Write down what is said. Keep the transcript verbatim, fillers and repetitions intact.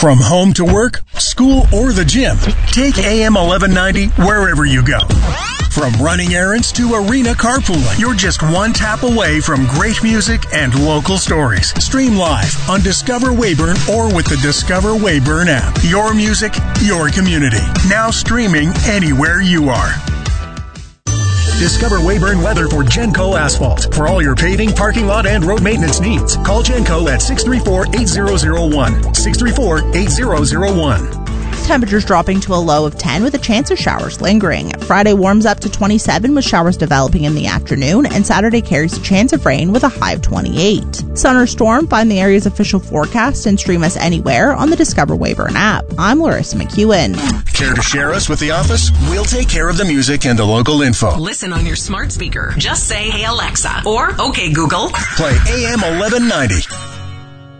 From home to work, school, or the gym, take A M eleven ninety wherever you go. From running errands to arena carpooling, you're just one tap away from great music and local stories. Stream live on Discover Weyburn or with the Discover Weyburn app. Your music, your community. Now streaming anywhere you are. Discover Weyburn weather for Genco Asphalt. For all your paving, parking lot, and road maintenance needs, call Genco at six three four, eight zero zero one. six three four, eight zero zero one. Temperatures dropping to a low of ten with a chance of showers lingering. Friday warms up to twenty-seven with showers developing in the afternoon, and Saturday carries a chance of rain with a high of twenty-eight. Sun or storm, find the area's official forecast and stream us anywhere on the Discover Weyburn app. I'm Larissa McEwen. Care to share us with the office? We'll take care of the music and the local info. Listen on your smart speaker. Just say, "Hey Alexa," or "Okay Google." Play A M eleven ninety.